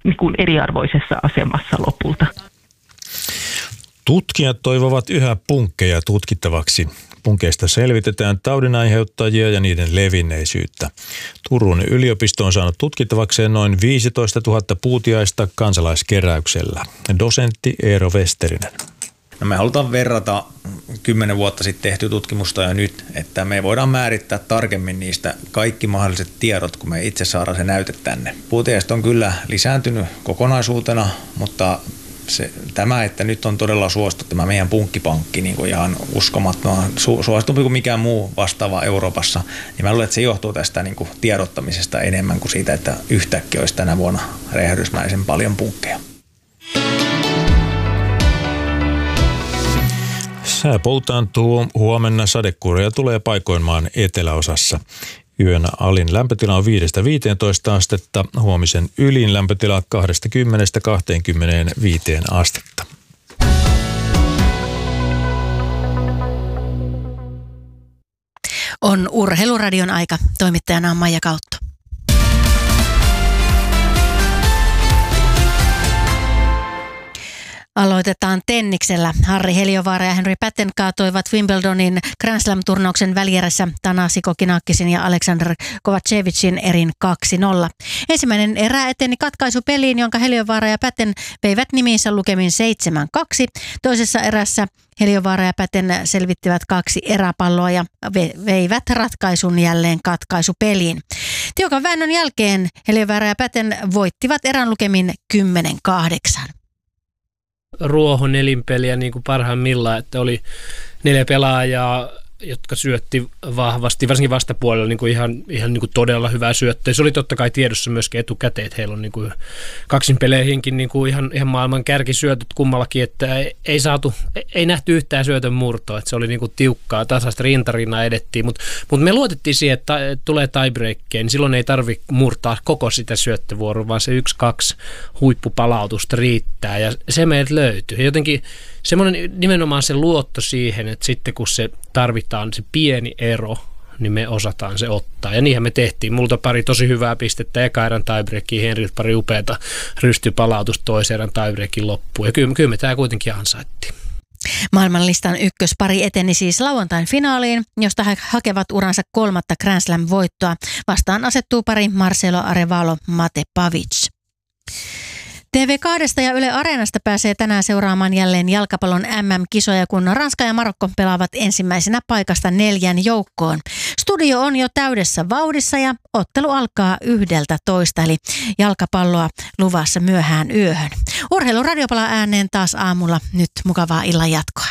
niin kuin eriarvoisessa asemassa lopulta. Tutkijat toivovat yhä punkkeja tutkittavaksi. Punkeista selvitetään taudinaiheuttajia ja niiden levinneisyyttä. Turun yliopisto on saanut tutkittavakseen noin 15 000 puutiaista kansalaiskeräyksellä. Dosentti Eero Westerinen. No me halutaan verrata 10 vuotta sitten tehtyä tutkimusta ja nyt, että me voidaan määrittää tarkemmin niistä kaikki mahdolliset tiedot, kun me itse saadaan se näyte tänne. Puutiaiset on kyllä lisääntynyt kokonaisuutena, mutta tämä, että nyt on todella suosittu tämä meidän punkkipankki niin kuin ihan uskomattoman suositumpi kuin mikään muu vastaava Euroopassa, niin mä luulen, että se johtuu tästä niin kuin tiedottamisesta enemmän kuin siitä, että yhtäkkiä olisi tänä vuonna räjähdysmäisen paljon punkkeja. Sää poutaantuu, huomenna sadekuuroja tulee paikoinmaan eteläosassa. Yön alin lämpötila on 5–15 astetta, huomisen ylin lämpötila 20–25 astetta. On Urheiluradion aika. Toimittajana on Maija Kautto. Aloitetaan tenniksellä. Harri Heliövaara ja Henri Patten kaatoivat Wimbledonin Grand Slam-turnauksen välierässä Thanasi Kokkinakkisin ja Alexander Kovacevicin erin 2-0. Ensimmäinen erä eteni katkaisupeliin, jonka Heliövaara ja Patten veivät nimiinsä lukemin 7-2. Toisessa erässä Heliövaara ja Patten selvittivät 2 eräpalloa ja veivät ratkaisun jälleen katkaisupeliin. Tiukan väännön jälkeen Heliövaara ja Patten voittivat erän lukemin 10-8. Ruoho nelinpeliä niin kuin parhaimmillaan, että oli 4 pelaajaa, jotka syötti vahvasti, varsinkin vastapuolella niin kuin ihan niin kuin todella hyvää syöttöä. Se oli totta kai tiedossa myöskin etukäteen, että heillä on niin kuin kaksinpeleihinkin niin kuin ihan maailman kärkisyötöt kummallakin, että ei nähty yhtään syötön murtoa, että se oli niin kuin tiukkaa, tasaista rintarinnan edettiin, mutta me luotettiin siihen, että tulee tiebreakkeen, niin silloin ei tarvitse murtaa koko sitä syöttövuoroa, vaan se 1-2 huippupalautusta riittää ja se meiltä löytyy. Ja jotenkin semmoinen nimenomaan se luotto siihen, että sitten kun se tarvitaan se pieni ero, niin me osataan se ottaa. Ja niinhän me tehtiin. Multa pari tosi hyvää pistettä eka erän tiebreakiin, Henriltä pari upeata rystypalautusta toisen erän tiebreakin loppuun. Ja kyllä me tämä kuitenkin ansaittiin. Maailmanlistan ykköspari eteni siis lauantain finaaliin, josta he hakevat uransa 3. Grand Slam-voittoa. Vastaan asettuu pari Marcelo Arevalo-Mate Pavic. TV2 ja Yle Areenasta pääsee tänään seuraamaan jälleen jalkapallon MM-kisoja, kun Ranska ja Marokko pelaavat ensimmäisenä paikasta 4 joukkoon. Studio on jo täydessä vauhdissa ja ottelu alkaa 11, eli jalkapalloa luvassa myöhään yöhön. Urheiluradio palaa ääneen taas aamulla. Nyt mukavaa illan jatkoa.